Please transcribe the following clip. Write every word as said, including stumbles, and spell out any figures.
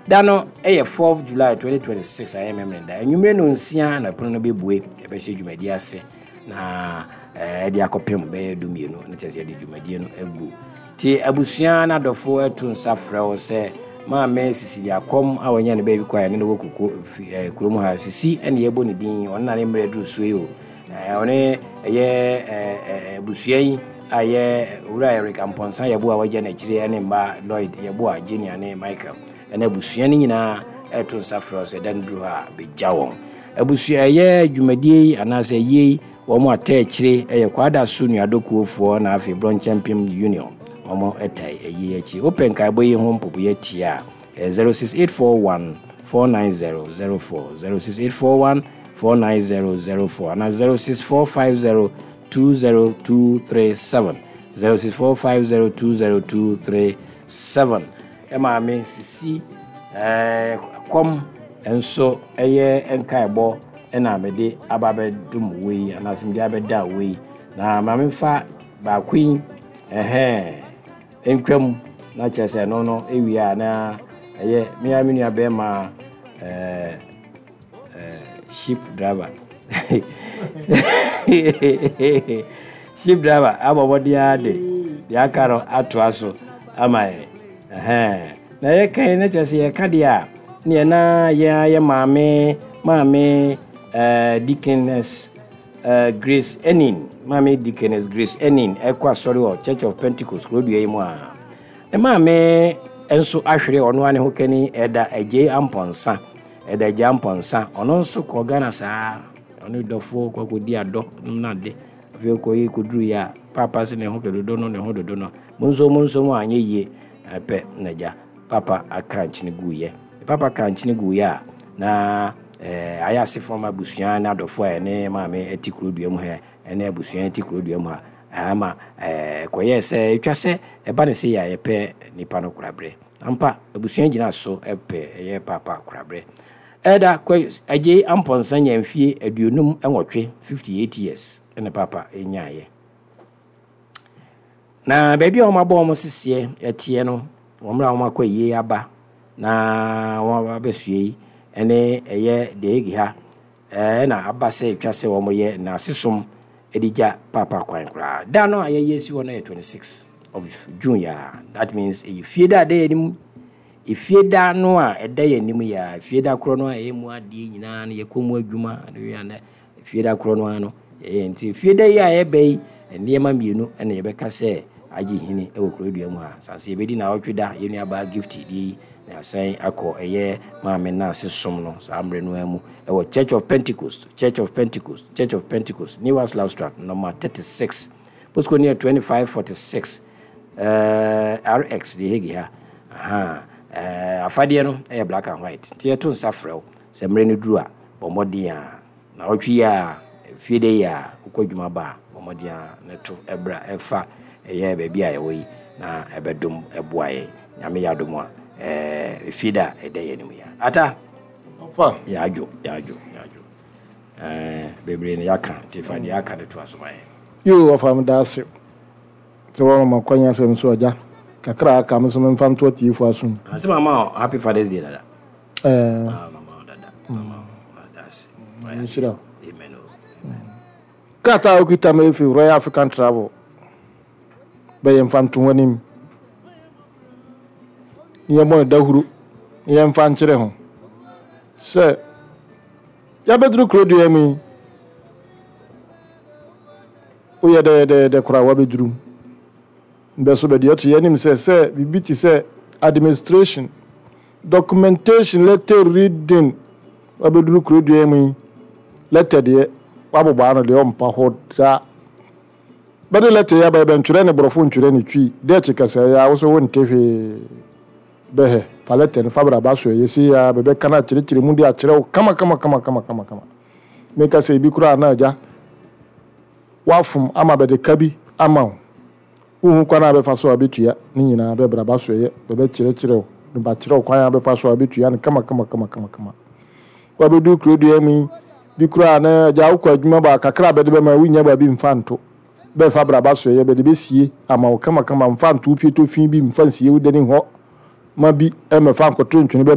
Dano eh fourth of July twenty twenty-six I remember that. Enwumre no nsia na pono no bebue e be hye dwumadi ase na eh de akopem be dumienu no chese de dwumadi no agu. Ti abusua na dofo etu nsafrɛ wo se ma me sisi dia kom awanya ne baby kwaya ne wo kuku kurom ha sisi ene yebo ne din onna ne mre duru so yo eh one ye abusua yi aye ura Eric Amponsa yebo a waje na kire ene mba Lloyd yebo a Junior ne Michael ene abusua ne nyina etu nsafrɛ wo se dan duru ha be jawon abusua ye dwumadi anase yi wo mo ata kire eye kwada so nuadokuofo na afi Bron Champion Union omo etai eyi echi open kai boyi ho mpopo ye tia zero six eight four one four nine zero zero four zero six eight four one four nine zero zero four na zero six four five zero two zero two three seven zero six four five zero two zero two three seven ema me sisi eh kom enso eye enkai bo ena mede ababe dum we anasim dia beda we na mame fa ba queen ehe enkwam na chese no no ewia na eye me aminu abe ma eh eh ship driver ship driver abo dia de dia karo atoaso amae ehe na ye kan na chese ye kadia ne na ye ye maame maame eh Deaconess uh, Grace Enin Mami Deaconess Grace Enin ekwa sorry o Church of Pentecost Rodua yi mu a e mame enso ahwere ono ane ho kani eda eje amponsa eda eje amponsa ono nso ko Ghana saa ono dofo kwakodi ado na de afi ko yi koduru ya papa se ne ho kedodo no ne ho dodo no munso munso mu anye yie epe naja papa aka nchini guye papa aka nchini guya na eh ayase forma busua na dofo ene mame etikrodua mu he ene busua etikrodua mu ha ama eh koye se etwase eba ne se ya yepe nipa no kurabre ampa busua gina so epe ye papa kurabre eda ko aje amponsa nya mfie aduonum enwotwe fifty-eight years ene papa enyaye na baby o mabo mo sese etie no womra wo makoye aba na wo abesue ene eye deegi ha eh na abase twase wo moye na sesom edija papa kwan kra da no aye yesi wo na twenty-six of June ya that means e fieda da enim e fieda no a eda yanim ya fieda kro no a emu ade nyina na yekomu adwuma na na fieda kro no ano e nti fieda ya ebe enema mienu ene yebeka se agi hini e wo kro duamu ha sanse ebedi na otweda yenu aba gift di na say akọ eye maame na sesom no sa amre no amu e wo Church of Pentecost Church of Pentecost Church of Pentecost New Love Strat number thirty-six postcode near twenty-five forty-six uh R X de hegi ha aha eh afade no e black and white tie to nsafrew se mre no duru a bomodia na otwi ya fiede ya ukodwuma ba bomodia ne to ebra efa eye ba bia ye wo na ebedum eboaye nyame yadom a eh fida edeye nimu ya ata ofa ya ajo ya ajo ya ajo eh bebre ne yaka tifadi yaka de to asomaye yo ofa mdase trewo ma kwanya sem so oja kakra aka mso mfam to tifu asum ase mama happy Father's Day dada eh ah mama dada mama dase nshira amen kata okita me fi Royal African Travel be mfam to wanim ye mo dahuru ye mfa nkyere ho se ya bedru krodu emi o ye de de de kura wa bedru mbe so be de otu ye nim se se bibiti se administration documentation letter reading wa bedru krodu emi letter de wa bobba no de o mpa hoda bade letter ya ba be ntwere ne borofo ntwere ne twi de chikasa ya wo so won tefe behe falete fabra baso yesi ya bebe kana chirichiri mundi a chire kama kama kama kama kama kama meka se bi kura na aja wafum ama bede kabi ama uhu kwa na be faso abetua ni nyina be bra baso ye bebe chirichiri no ba chire kwa ya be faso abetua ni kama kama kama kama kama wa be du krodu emi bi kura na aja ukwa adwuma ba kakra bede be ma winya ba bi mfanto be fabra baso ye bede be sie ama kama kama mfanto pieto fin bi mfansie udeni ho ma bi e me fa nkoto ntwene